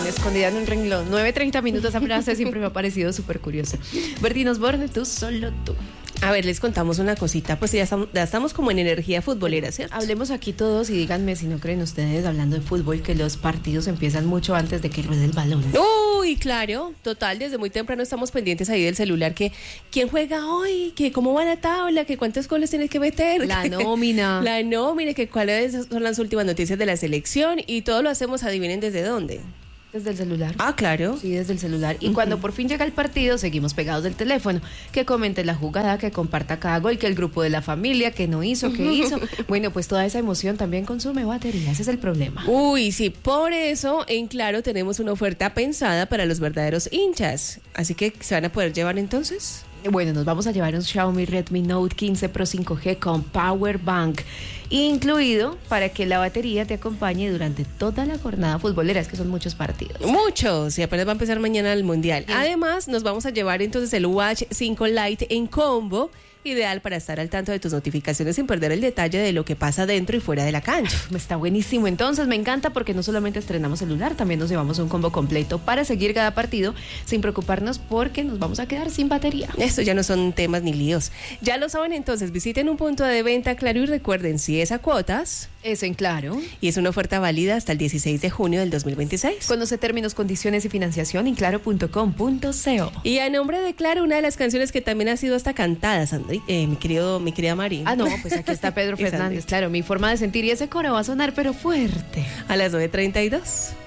escondida en un renglón. 9:30 esa frase siempre me ha parecido súper curiosa. Bertín Osborne, tú, solo tú. A ver, les contamos una cosita, pues ya estamos como en energía futbolera, ¿cierto? Hablemos aquí todos y díganme si no creen ustedes, hablando de fútbol, que los partidos empiezan mucho antes de que ruede el balón. Uy, claro, total, desde muy temprano estamos pendientes ahí del celular, que quién juega hoy, que cómo va la tabla, que cuántos goles tienes que meter. La nómina. La nómina, que cuáles son las últimas noticias de la selección y todo lo hacemos, adivinen desde dónde. Desde el celular. Ah, claro. Sí, desde el celular. Y cuando por fin llega el partido, seguimos pegados del teléfono. Que comente la jugada, que comparta cada gol, que el grupo de la familia, que no hizo, que hizo. Bueno, pues toda esa emoción también consume batería. Ese es el problema. Uy, sí, por eso en Claro tenemos una oferta pensada para los verdaderos hinchas. Así que, ¿se van a poder llevar entonces? Bueno, nos vamos a llevar un Xiaomi Redmi Note 15 Pro 5G con Power Bank incluido para que la batería te acompañe durante toda la jornada futbolera. Es que son muchos partidos. Muchos, y apenas va a empezar mañana el Mundial. Además, nos vamos a llevar entonces el Watch 5 Lite en combo, ideal para estar al tanto de tus notificaciones sin perder el detalle de lo que pasa dentro y fuera de la cancha. Está buenísimo, entonces me encanta porque no solamente estrenamos celular, también nos llevamos un combo completo para seguir cada partido sin preocuparnos porque nos vamos a quedar sin batería. Esto ya no son temas ni líos. Ya lo saben, entonces visiten un punto de venta Claro y recuerden, si es a cuotas, es en Claro. Y es una oferta válida hasta el 16 de junio del 2026. Conoce términos, condiciones y financiación en claro.com.co. Y a nombre de Claro, una de las canciones que también ha sido hasta cantada, Sandri, mi querida Mari. Ah, no, pues aquí está Pedro Fernández. Claro, mi forma de sentir, y ese coro va a sonar pero fuerte. A las 9:32.